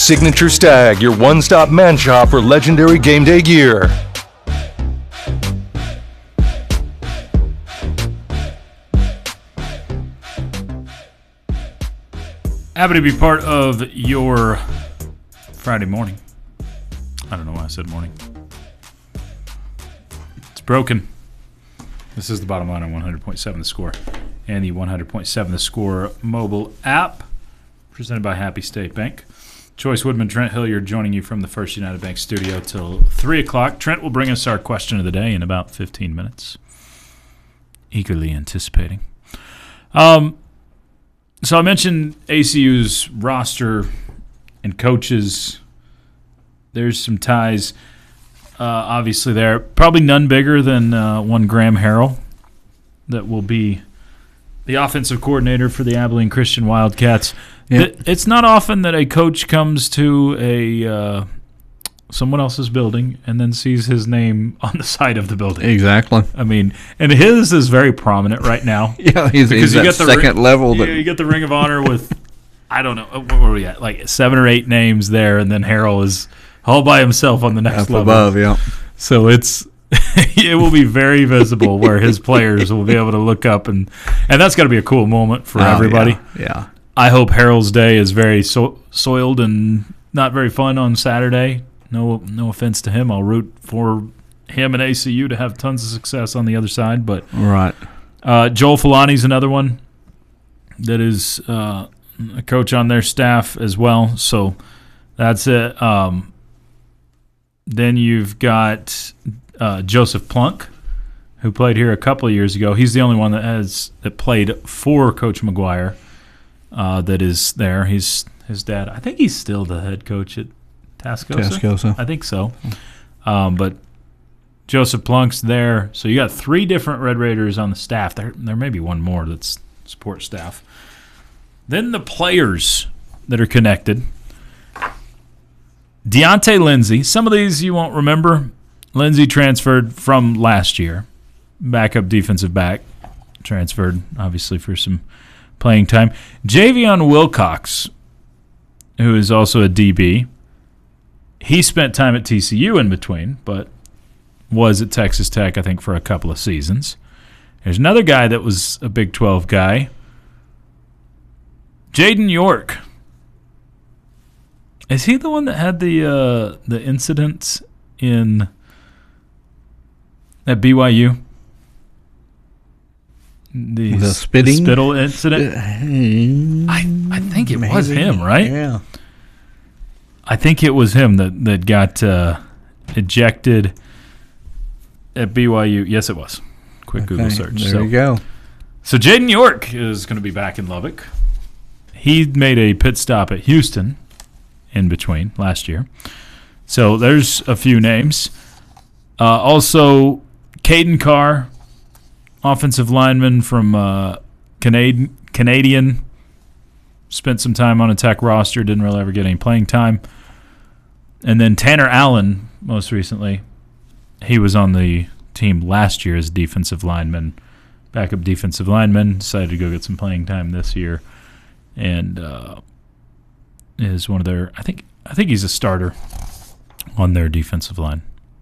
Signature Stag, your one-stop man shop for legendary game day gear. Happy to be part of your Friday morning. I don't know why I said morning. It's broken. This is the bottom line on 100.7 The Score and the 100.7 The Score mobile app, presented by Happy State Bank. Choice Woodman, Trent Hilliard joining you from the First United Bank studio till 3 o'clock. Trent will bring us our question of the day in about 15 minutes. Eagerly anticipating. So I mentioned ACU's roster and coaches. There's some ties, obviously, there. Probably none bigger than one Graham Harrell that will be the offensive coordinator for the Abilene Christian Wildcats. Yep. It's not often that a coach comes to someone else's building and then sees his name on the side of the building. Exactly. I mean, and his is very prominent right now. Yeah, he's you that get the second level. You get the Ring of Honor with, I don't know, what were we at? Like 7 or 8 names there, and then Harrell is all by himself on the next level. Above, yeah. So it will be very visible where his players will be able to look up, and that's got to be a cool moment for everybody. Yeah. I hope Harrell's day is very soiled and not very fun on Saturday. No offense to him. I'll root for him and ACU to have tons of success on the other side. But right. Joel Filani's another one that is a coach on their staff as well. So that's it. Then you've got Joseph Plunk, who played here a couple of years ago. He's the only one that played for Coach McGuire that is there. He's his dad. I think he's still the head coach at Tascosa. I think so. But Joseph Plunk's there. So you got 3 different Red Raiders on the staff. There may be one more that's support staff. Then the players that are connected. Deontay Lindsay. Some of these you won't remember. Lindsay transferred from last year. Backup defensive back. Transferred, obviously, for some playing time. Javion Wilcox, who is also a DB. He spent time at TCU in between, but was at Texas Tech, I think, for a couple of seasons. There's another guy that was a Big 12 guy, Jaden York. Is he the one that had the incidents at BYU? The spitting? The spittle incident? I think it was him, right? Yeah. I think it was him that got ejected at BYU. Yes, it was. Quick Google search. There you go. So Jaden York is going to be back in Lubbock. He made a pit stop at Houston in between last year. So there's a few names. Also, Caden Carr, offensive lineman from Canadian. Spent some time on a Tech roster, didn't really ever get any playing time. And then Tanner Allen, most recently, he was on the team last year as defensive lineman, backup defensive lineman, decided to go get some playing time this year, and is one of their, I think he's a starter on their defensive line.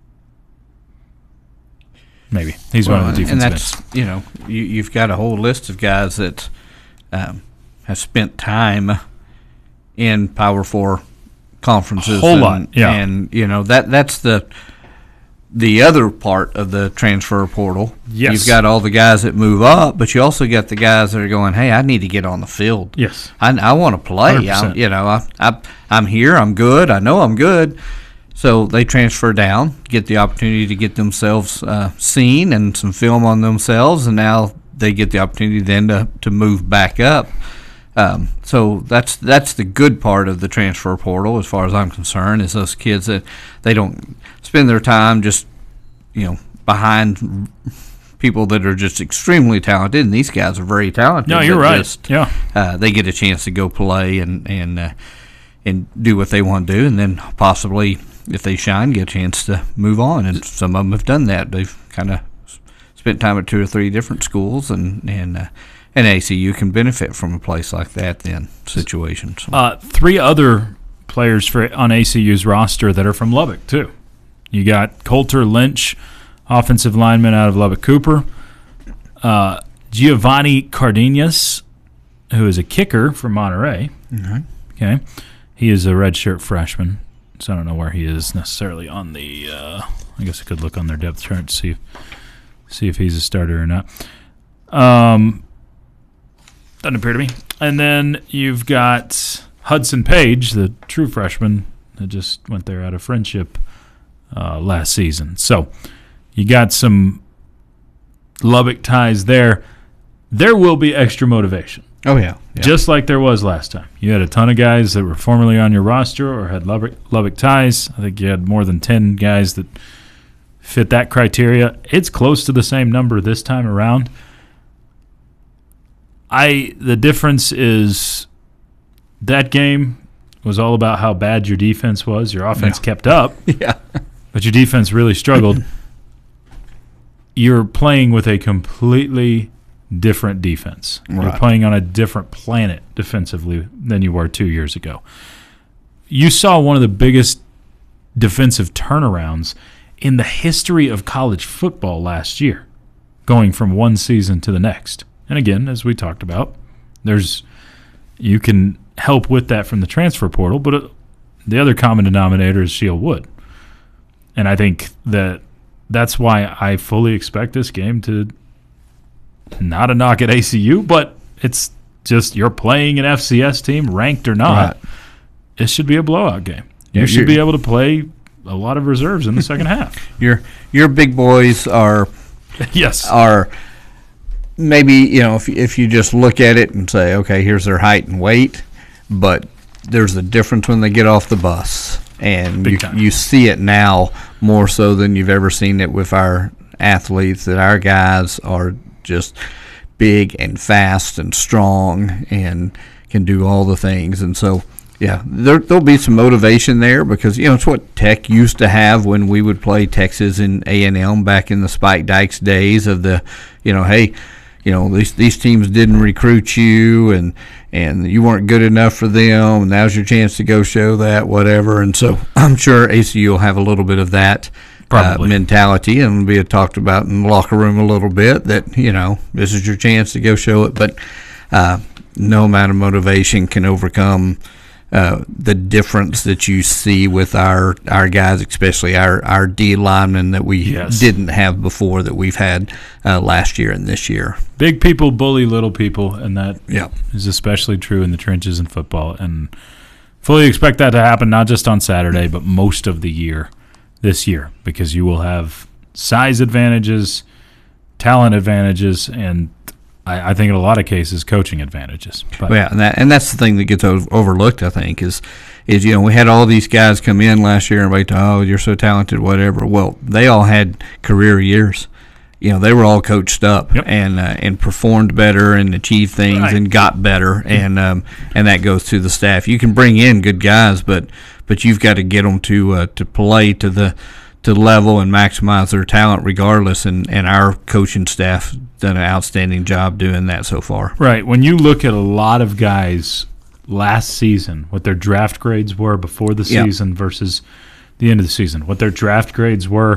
Maybe. He's one of the defensive ends. And that's, you've got a whole list of guys that have spent time in Power 4 conferences. A whole lot, yeah. And, that's the other part of the transfer portal. Yes. You've got all the guys that move up, but you also got the guys that are going, hey, I need to get on the field. Yes. I want to play. I'm here. I'm good. I know I'm good. So they transfer down, get the opportunity to get themselves seen and some film on themselves, and now they get the opportunity then to move back up. So that's the good part of the transfer portal, as far as I'm concerned, is those kids that they don't spend their time just behind people that are just extremely talented, and these guys are very talented. No, you're right. Yeah, they get a chance to go play and do what they want to do, and then possibly, if they shine, get a chance to move on. And some of them have done that. They've kind of spent time at 2 or 3 different schools, and ACU can benefit from a place like that. Then situation. 3 other players on ACU's roster that are from Lubbock, too. You got Coulter Lynch, offensive lineman out of Lubbock Cooper. Giovanni Cardenas, who is a kicker from Monterey. Mm-hmm. Okay. He is a redshirt freshman, so I don't know where he is necessarily on the I guess I could look on their depth chart to see if he's a starter or not. Doesn't appear to me. And then you've got Hudson Page, the true freshman that just went there out of Friendship last season. So you got some Lubbock ties there. There will be extra motivation. Oh, yeah. Just like there was last time. You had a ton of guys that were formerly on your roster or had Lubbock ties. I think you had more than 10 guys that fit that criteria. It's close to the same number this time around. The difference is that game was all about how bad your defense was. Your offense kept up, but your defense really struggled. You're playing with a completely different defense. Right. You're playing on a different planet defensively than you were 2 years ago. You saw one of the biggest defensive turnarounds in the history of college football last year, going from one season to the next. And again, as we talked about, you can help with that from the transfer portal, but the other common denominator is Shield Wood. And I think that's why I fully expect this game to not a knock at ACU, but it's just you're playing an FCS team, ranked or not. Right. It should be a blowout game. You should be able to play a lot of reserves in the second half. Your big boys are maybe, if you just look at it and say, okay, here's their height and weight, but there's a difference when they get off the bus. And you see it now more so than you've ever seen it with our athletes, that our guys are just big and fast and strong and can do all the things. And so, there'll be some motivation there because, it's what Tech used to have when we would play Texas and A&M back in the Spike Dykes days of the, hey, these teams didn't recruit you and you weren't good enough for them, and now's your chance to go show that, whatever. And so I'm sure ACU will have a little bit of that mentality, and it'll be talked about in the locker room a little bit that, this is your chance to go show it. But no amount of motivation can overcome the difference that you see with our guys, especially our D linemen that we didn't have before, that we've had last year and this year. Big people bully little people, and that is especially true in the trenches in football. And fully expect that to happen not just on Saturday, but most of the year this year, because you will have size advantages, talent advantages, and I think in a lot of cases, coaching advantages. But and that's the thing that gets overlooked, I think, is we had all these guys come in last year and everybody thought, oh, you're so talented, whatever. Well, they all had career years. They were all coached up and performed better and achieved things and got better, and that goes to the staff. You can bring in good guys, but you've got to get them to play to level and maximize their talent regardless, and our coaching staff done an outstanding job doing that so far. Right. When you look at a lot of guys last season, what their draft grades were before the season versus the end of the season, what their draft grades were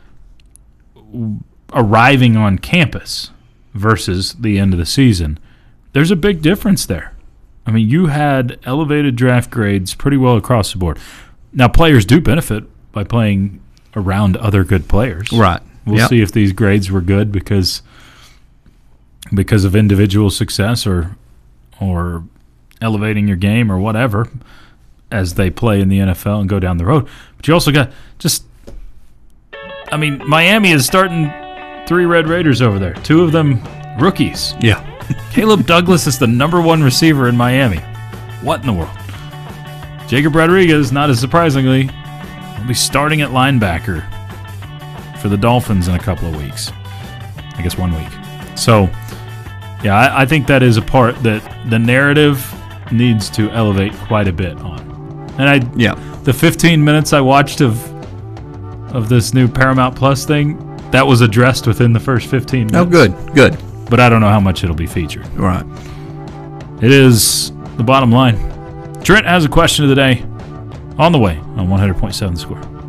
arriving on campus versus the end of the season, there's a big difference there. I mean, you had elevated draft grades pretty well across the board. Now, players do benefit by playing around other good players. Right. We'll see if these grades were good because of individual success or elevating your game or whatever as they play in the NFL and go down the road. But you also got Miami is starting 3 Red Raiders over there. 2 of them rookies. Yeah. Caleb Douglas is the number 1 receiver in Miami. What in the world? Jacob Rodriguez, not as surprisingly, will be starting at linebacker for the Dolphins in a couple of weeks. I guess 1 week. So, I think that is a part that the narrative needs to elevate quite a bit on. And the 15 minutes I watched of this new Paramount Plus thing, that was addressed within the first 15 minutes. Oh, good. But I don't know how much it'll be featured. Right. It is the bottom line. Trent has a question of the day. on the way on 100.7 The Score.